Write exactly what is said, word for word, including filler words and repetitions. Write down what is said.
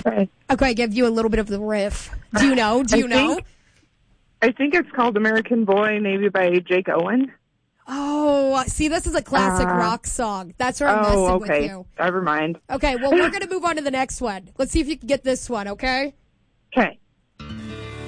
Okay. Okay, give you a little bit of the riff. Do you know? Do you I know? Think, I think it's called American Boy, maybe by Jake Owen. Oh, see, this is a classic Uh, rock song. That's where I'm Oh, messing okay. with you. Never mind. Okay, well, we're going to move on to the next one. Let's see if you can get this one, okay? Okay.